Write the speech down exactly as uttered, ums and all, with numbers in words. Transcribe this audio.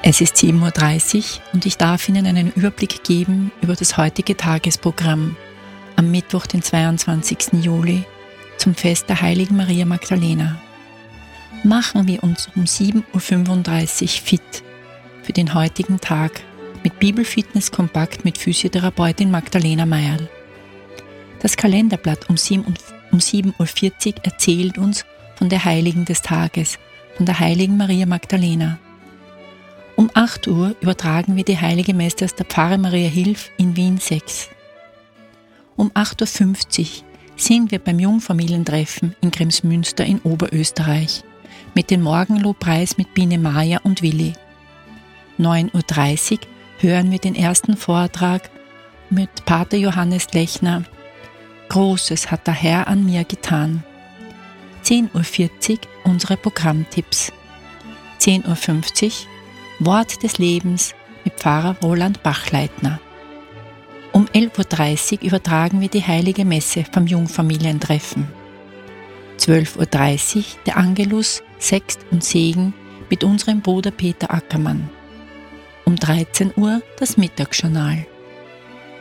Es ist sieben Uhr dreißig und ich darf Ihnen einen Überblick geben über das heutige Tagesprogramm am Mittwoch, den zweiundzwanzigsten Juli, zum Fest der Heiligen Maria Magdalena. Machen wir uns um sieben Uhr fünfunddreißig fit für den heutigen Tag mit Bibelfitness kompakt mit Physiotherapeutin Magdalena Meierl. Das Kalenderblatt um sieben Uhr vierzig erzählt uns von der Heiligen des Tages, von der Heiligen Maria Magdalena. Um acht Uhr übertragen wir die Heilige Messe aus der Pfarre Maria Hilf in Wien sechs. Um acht Uhr fünfzig sind wir beim Jungfamilientreffen in Kremsmünster in Oberösterreich mit dem Morgenlobpreis mit Biene Maja und Willi. neun Uhr dreißig hören wir den ersten Vortrag mit Pater Johannes Lechner. Großes hat der Herr an mir getan. zehn Uhr vierzig unsere Programmtipps. zehn Uhr fünfzig Wort des Lebens mit Pfarrer Roland Bachleitner. Um elf Uhr dreißig übertragen wir die Heilige Messe vom Jungfamilientreffen. zwölf Uhr dreißig der Angelus, Sext und Segen mit unserem Bruder Peter Ackermann. Um dreizehn Uhr das Mittagsjournal.